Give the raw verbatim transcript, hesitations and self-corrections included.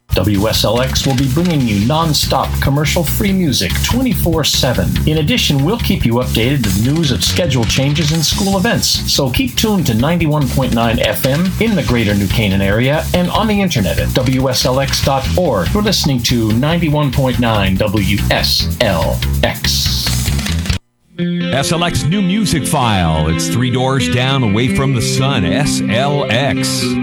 W S L X will be bringing you non-stop commercial-free music twenty-four seven. In addition, we'll keep you updated with news of schedule changes and school events. So keep tuned to ninety-one point nine F M in the greater New Canaan area and on the internet at W S L X dot org. You're listening to ninety-one point nine W S L X. S L X New Music File. It's three doors down away from the sun. S L X.